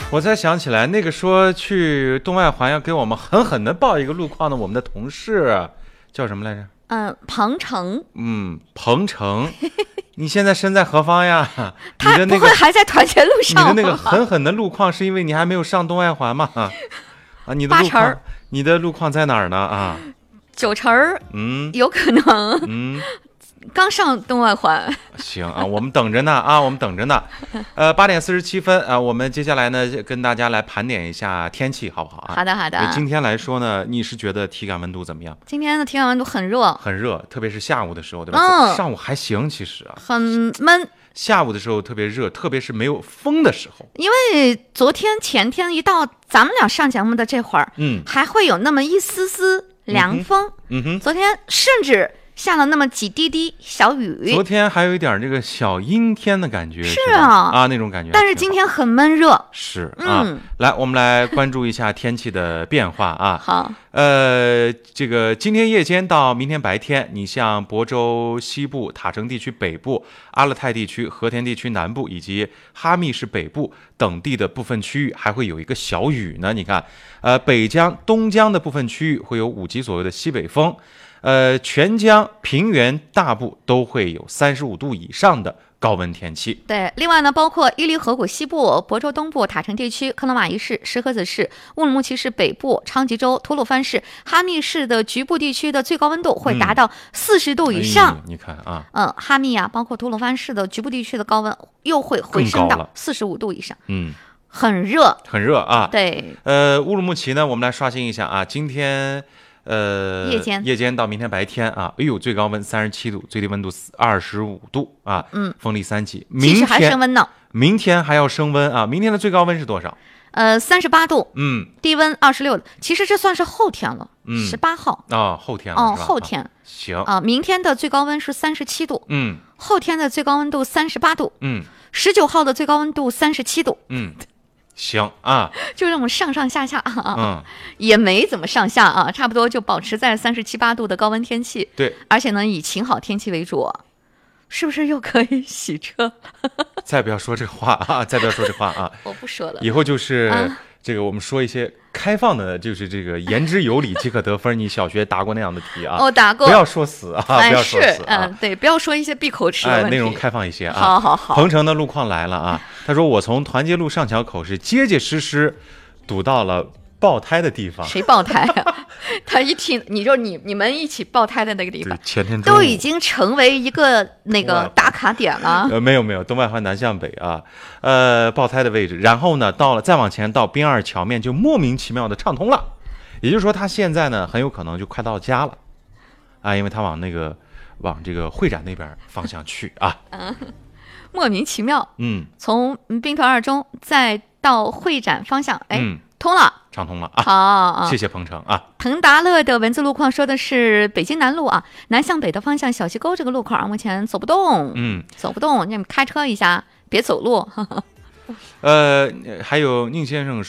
我才想起来，那个说去东外环要给我们狠狠的报一个路况的，我们的同事叫什么来着？ 彭程。 彭程，你现在身在何方呀？ 他不会还在团结路上吗？ 你的那个狠狠的路况是因为你还没有上东外环吗？你的路况在哪儿呢？ 9成，有可能，刚上东外环。 行啊，我们等着呢我们等着呢。8点47分啊，我们接下来呢跟大家来盘点一下天气，好不好啊？ 好的好的。 今天来说呢，你是觉得体感温度怎么样？ 今天的体感温度很热， 很热，特别是下午的时候，对吧？上午还行，其实很闷。 下午的时候特别热，特别是没有风的时候。 因为昨天前天一到咱们俩上节目的这会儿，还会有那么一丝丝凉风。昨天甚至下了那么几滴滴小雨。 昨天还有一点这个小阴天的感觉。 是啊， 那种感觉。 但是今天很闷热。 是来，我们来关注一下天气的变化啊。 好。 这个今天夜间到明天白天，你像亳州西部、塔城地区北部、阿勒泰地区、和田地区南部以及哈密市北部等地的部分区域还会有一个小雨呢。你看，北疆、东疆的部分区域会有5级左右的西北风。全疆平原大部都会有35度以上的高温天气。 对，另外呢，包括伊犁河谷西部、亳州东部、塔城地区、克勒玛依市、石河子市、乌鲁木齐市北部、昌吉州、吐鲁番市、哈密市的局部地区的最高温度会达到40度以上。 你看啊， 哈密包括吐鲁番市的局部地区的高温又会回升到45度以上。很热， 很热啊。 对， 乌鲁木齐呢，我们来刷新一下啊，今天。夜间到明天白天最高温37度，最低温度25度啊，风力3级。 其实还升温呢， 明天还要升温啊，明天的最高温是多少 ？38度，低温26度。其实这算是后天了，18号后天了， 后天。 行明天的最高温是37度，后天的最高温度38度，19号的最高温度37度， 行啊， 就这种上上下下也没怎么上下差不多就保持在37、8度的高温天气。 对， 而且呢以晴好天气为主，是不是又可以洗车？ 再不要说这话啊！再不要说这话啊！ 我不说了， 以后就是这个我们说一些开放的，就是这个言之有理即可得分。你小学答过那样的题啊？ 我答过， 不要说死啊！不要说死对，不要说一些闭口吃的问题， 内容开放一些好。 彭程的路况来了啊！他说我从团结路上桥口是结结实实堵到了爆胎的地方。 谁爆胎啊？他一听你们一起爆胎的那个地方， 前天都已经成为一个那个打卡点了。 没有，东外环南向北啊，爆胎的位置。然后呢，再往前到滨二桥面就莫名其妙的畅通了，也就是说他现在呢很有可能就快到家了因为他往这个会展那边方向去莫名其妙。从兵团2中再到会展方向，通了， 畅通了好， 谢谢彭程腾达乐的文字路况说的是北京南路南向北的方向小溪沟这个路口目前走不动，走不动，你们开车一下，别走路。 还有宁先生